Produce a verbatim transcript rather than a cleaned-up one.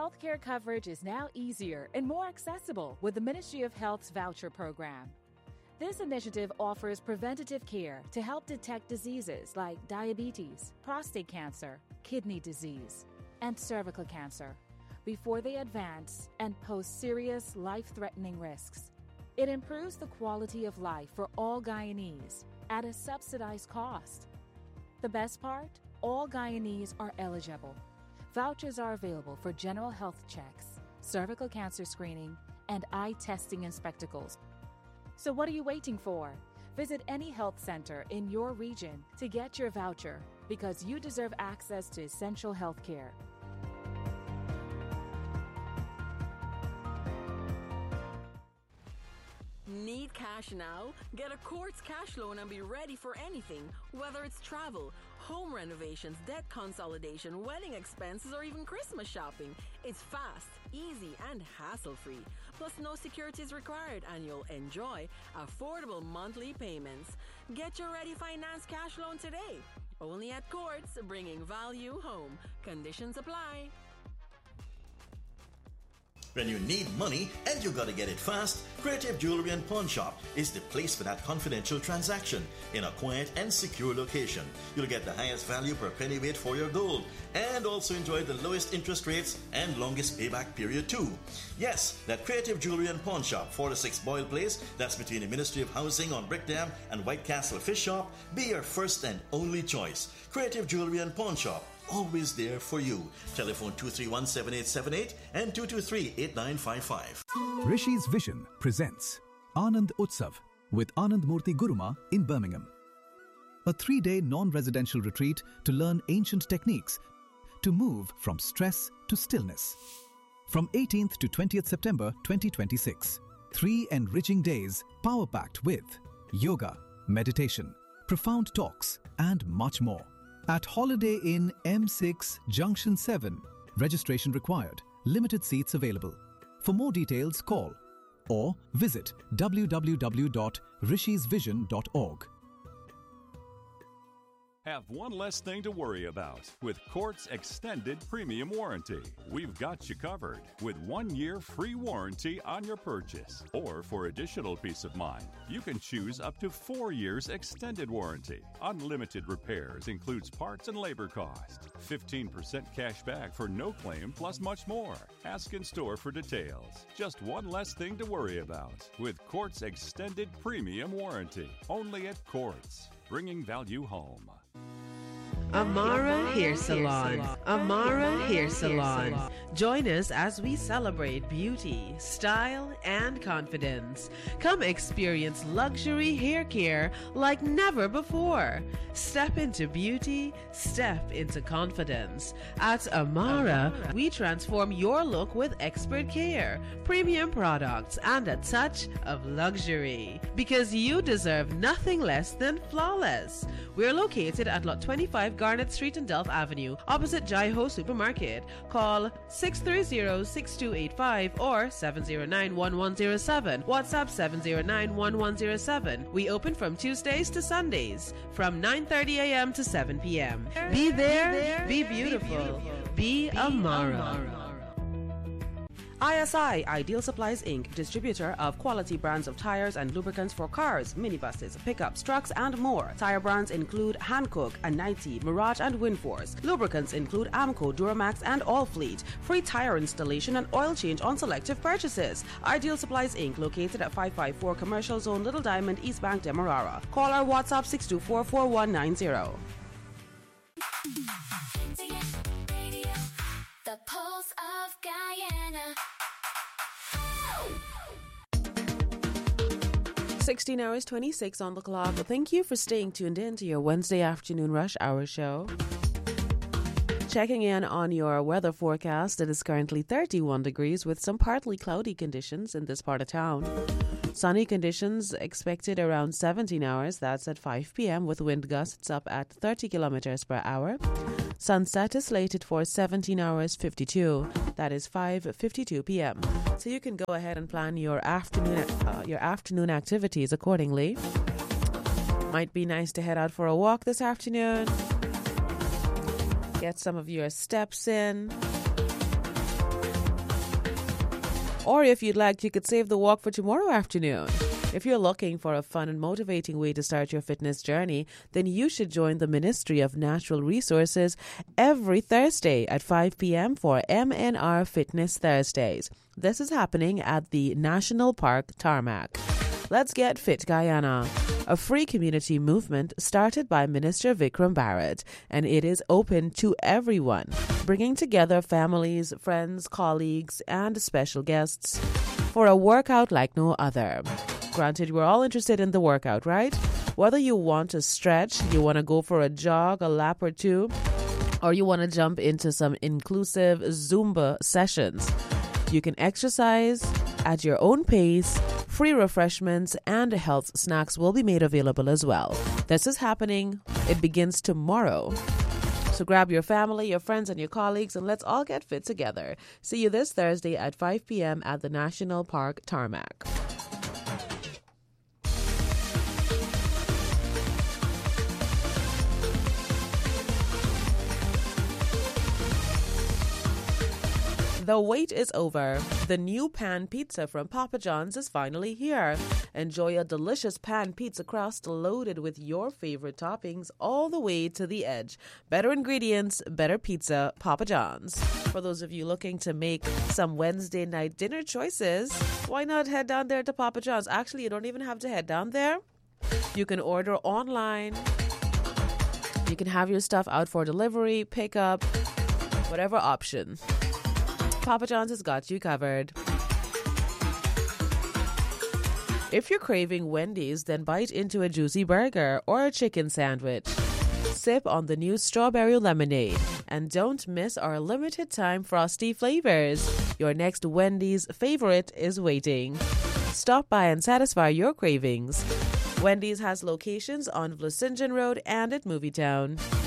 healthcare coverage is now easier and more accessible with the Ministry of Health's voucher program. This initiative offers preventative care to help detect diseases like diabetes, prostate cancer, kidney disease, and cervical cancer before they advance and pose serious life-threatening risks. It improves the quality of life for all Guyanese at a subsidized cost. The best part? All Guyanese are eligible. Vouchers are available for general health checks, cervical cancer screening, and eye testing and spectacles. So what are you waiting for? Visit any health center in your region to get your voucher because you deserve access to essential health care. Need cash now? Get a Quartz cash loan and be ready for anything, whether it's travel, home renovations, debt consolidation, wedding expenses, or even Christmas shopping. It's fast, easy, and hassle-free. Plus, no securities required, and you'll enjoy affordable monthly payments. Get your Ready Finance cash loan today. Only at Quartz, bringing value home. Conditions apply. When you need money and you gotta get it fast, Creative Jewelry and Pawn Shop is the place for that confidential transaction in a quiet and secure location. You'll get the highest value per pennyweight for your gold and also enjoy the lowest interest rates and longest payback period too. Yes, that Creative Jewelry and Pawn Shop, four to six Boyle Place, that's between the Ministry of Housing on Brickdam and White Castle Fish Shop, be your first and only choice. Creative Jewelry and Pawn Shop, always there for you. Telephone two three one, seven eight seven eight and two two three, eight nine five five. Rishi's Vision presents Anand Utsav with Anand Murthy Guruma in Birmingham. A three-day non-residential retreat to learn ancient techniques to move from stress to stillness. From eighteenth to twentieth September twenty twenty-six. Three enriching days power-packed with yoga, meditation, profound talks and much more. At Holiday Inn M six Junction seven. Registration required. Limited seats available. For more details, call or visit w w w dot rishis vision dot org. Have one less thing to worry about with Quartz Extended Premium Warranty. We've got you covered with one year free warranty on your purchase. Or for additional peace of mind, you can choose up to four years extended warranty. Unlimited repairs includes parts and labor cost. fifteen percent cash back for no claim plus much more. Ask in store for details. Just one less thing to worry about with Quartz Extended Premium Warranty. Only at Quartz, bringing value home. Amara Hair Salon. Amara Hair Salon. Join us as we celebrate beauty, style, and confidence. Come experience luxury hair care like never before. Step into beauty, step into confidence. At Amara, we transform your look with expert care, premium products, and a touch of luxury. Because you deserve nothing less than flawless. We're located at Lot twenty-five Garnet Street and Delft Avenue, opposite Jai Ho Supermarket. Call six three zero, six two eight five or seven zero nine, one one zero seven. WhatsApp seven zero nine, one one zero seven. We open from Tuesdays to Sundays from nine thirty a.m. to seven p.m. Be there, be beautiful, be Amara. I S I, Ideal Supplies Incorporated, distributor of quality brands of tires and lubricants for cars, minibuses, pickups, trucks, and more. Tire brands include Hankook, Anite, Mirage, and Winforce. Lubricants include Amco, Duramax, and Allfleet. Free tire installation and oil change on selective purchases. Ideal Supplies Incorporated, located at five five four Commercial Zone, Little Diamond, East Bank, Demerara. Call our WhatsApp six two four, four one nine zero. The Pulse of Guyana. sixteen hours twenty-six on the clock. Thank you for staying tuned in to your Wednesday afternoon rush hour show. Checking in on your weather forecast, it is currently thirty-one degrees with some partly cloudy conditions in this part of town. Sunny conditions expected around seventeen hours, that's at five p.m. with wind gusts up at thirty kilometers per hour. Sunset is slated for seventeen hours fifty-two, that is five fifty-two p.m. So you can go ahead and plan your afternoon uh, your afternoon activities accordingly. Might be nice to head out for a walk this afternoon. Get some of your steps in. Or if you'd like, you could save the walk for tomorrow afternoon. If you're looking for a fun and motivating way to start your fitness journey, then you should join the Ministry of Natural Resources every Thursday at five p.m. for M N R Fitness Thursdays. This is happening at the National Park Tarmac. Let's Get Fit Guyana, a free community movement started by Minister Vikram Bharat, and it is open to everyone, bringing together families, friends, colleagues, and special guests for a workout like no other. Granted, we're all interested in the workout, right? Whether you want to stretch, you want to go for a jog, a lap or two, or you want to jump into some inclusive Zumba sessions, you can exercise at your own pace. Free refreshments and health snacks will be made available as well. This is happening. It begins tomorrow. So grab your family, your friends, and your colleagues, and let's all get fit together. See you this Thursday at five p.m. at the National Park Tarmac. The wait is over. The new pan pizza from Papa John's is finally here. Enjoy a delicious pan pizza crust loaded with your favorite toppings all the way to the edge. Better ingredients, better pizza, Papa John's. For those of you looking to make some Wednesday night dinner choices, why not head down there to Papa John's? Actually, you don't even have to head down there. You can order online. You can have your stuff out for delivery, pickup, whatever option. Papa John's has got you covered. If you're craving Wendy's, then bite into a juicy burger or a chicken sandwich. Sip on the new strawberry lemonade. And don't miss our limited time frosty flavors. Your next Wendy's favorite is waiting. Stop by and satisfy your cravings. Wendy's has locations on Vlissingen Road and at Movietown.